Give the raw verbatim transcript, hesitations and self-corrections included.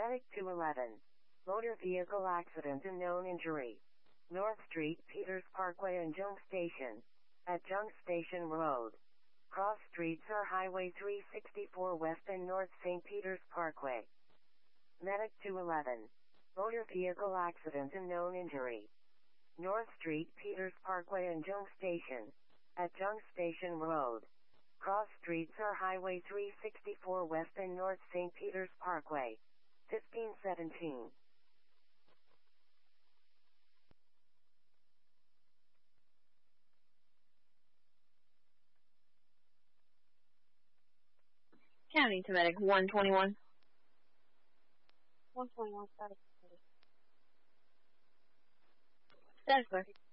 Medic two eleven. Motor vehicle accident and known injury. North Street, Peters Parkway and Junk Station. At Junk Station Road. Cross streets are Highway three sixty-four West and North Saint Peters Parkway. Medic two eleven. Motor vehicle accident and known injury. North Street, Peters Parkway and Junk Station. At Junk Station Road. Cross streets are Highway three sixty-four West and North Saint Peters Parkway. fifteen seventeen. County to Medic one twenty-one. one twenty-one, status. Status clear.